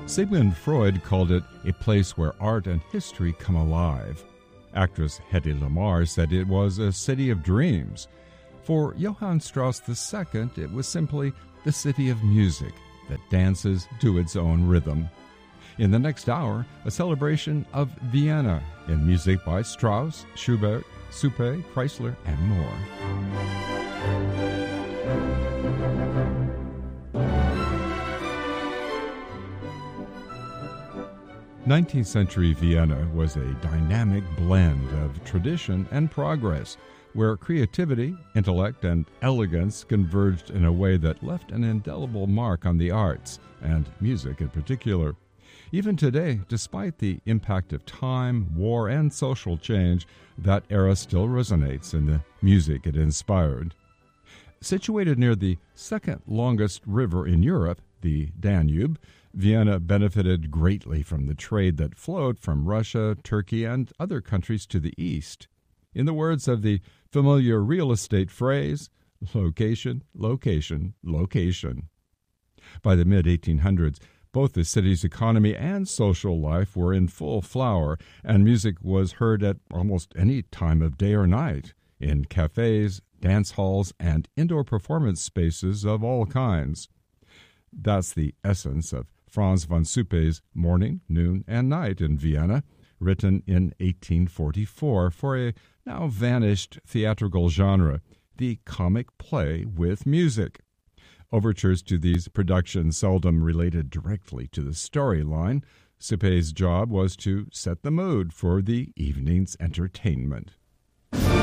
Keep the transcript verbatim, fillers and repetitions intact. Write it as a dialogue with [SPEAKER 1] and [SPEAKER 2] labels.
[SPEAKER 1] Sigmund Freud called it a place where art and history come alive. Actress Hedy Lamarr said it was a city of dreams. For Johann Strauss the Second, it was simply the city of music that dances to its own rhythm. In the next hour, a celebration of Vienna in music by Strauss, Schubert, Supe, Kreisler, and more. nineteenth century Vienna was a dynamic blend of tradition and progress, where creativity, intellect, and elegance converged in a way that left an indelible mark on the arts, and music in particular. Even today, despite the impact of time, war, and social change, that era still resonates in the music it inspired. Situated near the second longest river in Europe, the Danube, Vienna benefited greatly from the trade that flowed from Russia, Turkey, and other countries to the east. In the words of the familiar real estate phrase, location, location, location. By the mid eighteen hundreds, both the city's economy and social life were in full flower, and music was heard at almost any time of day or night, in cafes, dance halls, and indoor performance spaces of all kinds. That's the essence of Franz von Suppe's Morning, Noon, and Night in Vienna, written in eighteen forty-four for a now vanished theatrical genre, the comic play with music. Overtures to these productions seldom related directly to the storyline. Suppe's job was to set the mood for the evening's entertainment.